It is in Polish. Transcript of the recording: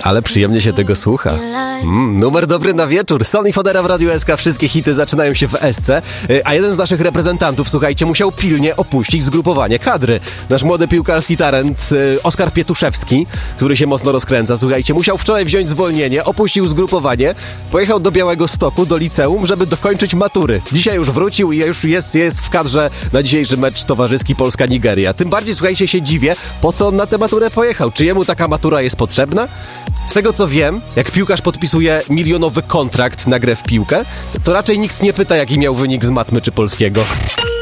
Ale przyjemnie się tego słucha. Numer dobry na wieczór. Sonny Fodera w Radiu SK. Wszystkie hity zaczynają się w SC. A jeden z naszych reprezentantów, słuchajcie, musiał pilnie opuścić zgrupowanie kadry. Nasz młody piłkarski talent Oskar Pietuszewski, który się mocno rozkręca, słuchajcie, musiał wczoraj wziąć zwolnienie, opuścił zgrupowanie, pojechał do Białegostoku, do liceum, żeby dokończyć matury. Dzisiaj już wrócił i już jest w kadrze na dzisiejszy mecz towarzyski Polska-Nigeria. Tym bardziej, słuchajcie, się dziwię, po co on na tę maturę pojechał. Czy jemu taka matura jest potrzebna? Z tego co wiem, jak piłkarz podpisuje milionowy kontrakt na grę w piłkę, to raczej nikt nie pyta, jaki miał wynik z matmy czy polskiego.